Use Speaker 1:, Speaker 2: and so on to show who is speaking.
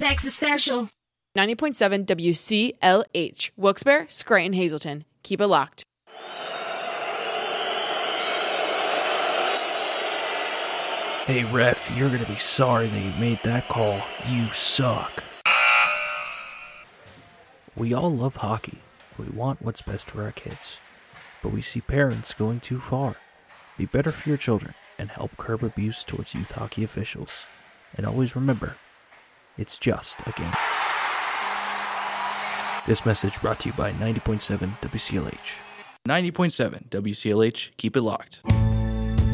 Speaker 1: Existential.
Speaker 2: 90.7 WCLH, Wilkes-Barre, Scranton, Hazleton. Keep it locked.
Speaker 3: Hey ref, you're gonna be sorry that you made that call. You suck. We all love hockey. We want what's best for our kids. But we see parents going too far. Be better for your children and help curb abuse towards youth hockey officials. And always remember, it's just a game. This message brought to you by 90.7 WCLH.
Speaker 4: 90.7 WCLH, keep it locked.